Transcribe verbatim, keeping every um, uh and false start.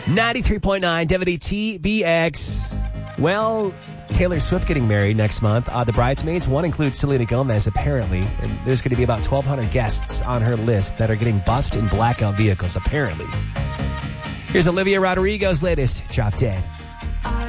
ninety-three point nine W T B X. Well, Taylor Swift getting married next month. Uh, the bridesmaids, one includes Selena Gomez, apparently. And there's going to be about twelve hundred guests on her list that are getting bussed in blackout vehicles, apparently. Here's Olivia Rodrigo's latest Drop Dead.